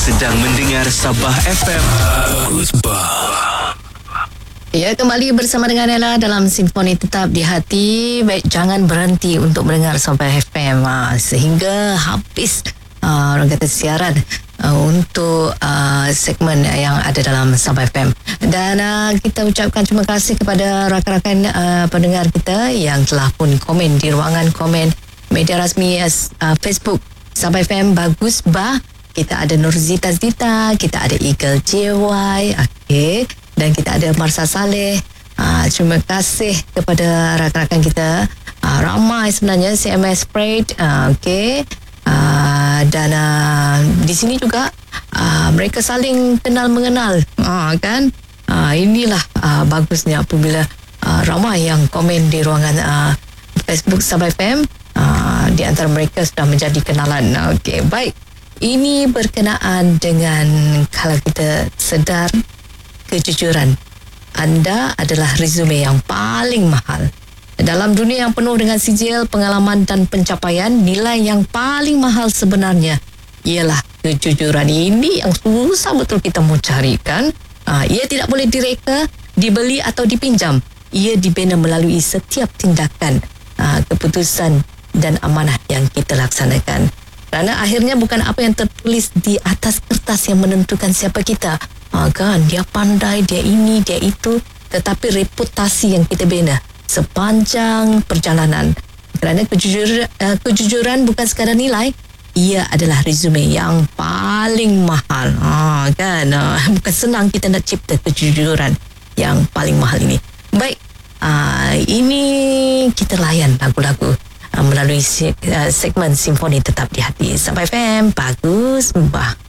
sedang mendengar Sabah FM. Bagus bah. Ya, kembali bersama dengan Ella dalam Simfoni Tetap di Hati. Baik, jangan berhenti untuk mendengar Sabah FM sehingga habis orang kata siaran untuk segmen yang ada dalam Sabah FM. Dan kita ucapkan terima kasih kepada rakan-rakan pendengar kita yang telah pun komen di ruangan komen media rasmi Facebook Sabah FM Bagus Bah. Kita ada Nurzita Zita, kita ada Eagle JY, okey, dan kita ada Marsa Saleh. Terima kasih kepada rakan-rakan kita. Ramai sebenarnya CMS Freight, okey. Dan di sini juga mereka saling kenal mengenal, kan? Inilah bagusnya apabila ramai yang komen di ruangan Facebook Sabah FM. Di antara mereka sudah menjadi kenalan. Okey, baik. Ini berkenaan dengan kalau kita sedar kejujuran. Anda adalah resume yang paling mahal. Dalam dunia yang penuh dengan sijil, pengalaman dan pencapaian, nilai yang paling mahal sebenarnya ialah kejujuran. Ini yang susah betul kita mau carikan. Ia tidak boleh direka, dibeli atau dipinjam. Ia dibina melalui setiap tindakan, keputusan dan amanah yang kita laksanakan. Kerana akhirnya bukan apa yang tertulis di atas kertas yang menentukan siapa kita. Kan, dia pandai, dia ini, dia itu. Tetapi reputasi yang kita bina sepanjang perjalanan. Kerana kejujuran bukan sekadar nilai, ia adalah resume yang paling mahal. Kan, bukan senang kita nak cipta kejujuran yang paling mahal ini. Baik, ini kita layan lagu-lagu melalui segmen Simfoni Tetap di Hati. Sabah FM Bagus Bah.